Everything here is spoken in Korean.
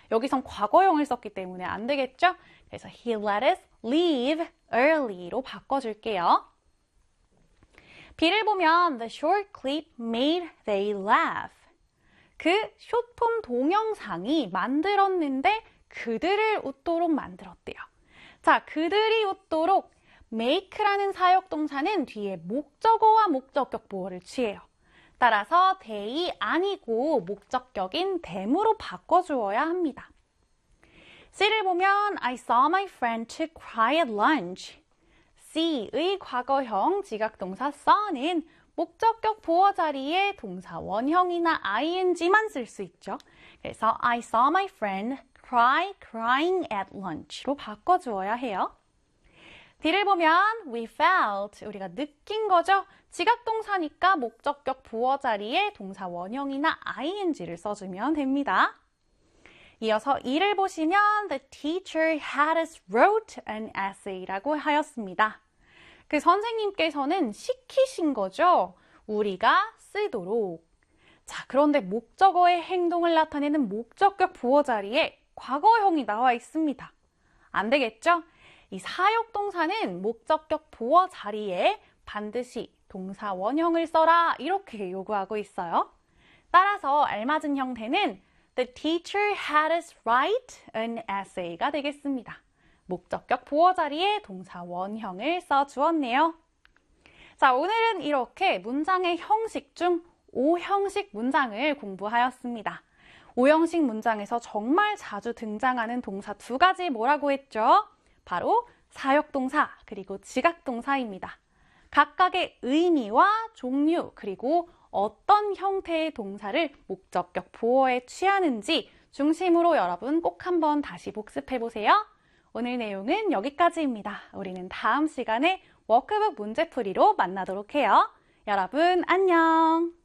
여기선 과거형을 썼기 때문에 안 되겠죠? 그래서 he let us leave early로 바꿔줄게요. B를 보면 the short clip made they laugh. 그 숏폼 동영상이 만들었는데 그들을 웃도록 만들었대요. 자, 그들이 웃도록 make라는 사역동사는 뒤에 목적어와 목적격 보어를 취해요. 따라서 they 아니고 목적격인 them으로 바꿔주어야 합니다. C를 보면 I saw my friend to cry at lunch. C의 과거형 지각동사 saw는 목적격 보어 자리에 동사 원형이나 ing만 쓸 수 있죠. 그래서 I saw my friend crying at lunch로 바꿔주어야 해요. D를 보면 we felt, 우리가 느낀 거죠. 지각동사니까 목적격 보어 자리에 동사 원형이나 ing를 써주면 됩니다. 이어서 E를 보시면 the teacher had us wrote an essay라고 하였습니다. 그 선생님께서는 시키신 거죠. 우리가 쓰도록. 자, 그런데 목적어의 행동을 나타내는 목적격 보어 자리에 과거형이 나와 있습니다. 안 되겠죠? 이 사역동사는 목적격 보어 자리에 반드시 동사 원형을 써라 이렇게 요구하고 있어요. 따라서 알맞은 형태는 The teacher had us write an essay가 되겠습니다. 목적격 보어 자리에 동사 원형을 써주었네요. 자, 오늘은 이렇게 문장의 형식 중 5형식 문장을 공부하였습니다. 5형식 문장에서 정말 자주 등장하는 동사 2가지 뭐라고 했죠? 바로 사역동사 그리고 지각동사입니다. 각각의 의미와 종류 그리고 어떤 형태의 동사를 목적격 보어에 취하는지 중심으로 여러분 꼭 한번 다시 복습해보세요. 오늘 내용은 여기까지입니다. 우리는 다음 시간에 워크북 문제풀이로 만나도록 해요. 여러분 안녕!